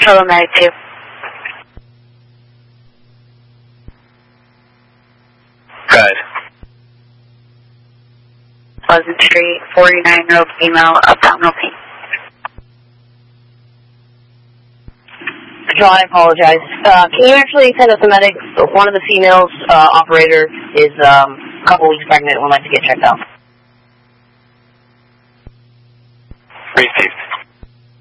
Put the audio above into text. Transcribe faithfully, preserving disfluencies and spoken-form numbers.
Control Med two. Good. Pleasant Street, forty-nine-year-old female, abdominal pain. John, I apologize. Uh, can you actually send us a medic? One of the females, uh, operator, is um, a couple weeks pregnant and would like to get checked out. Received.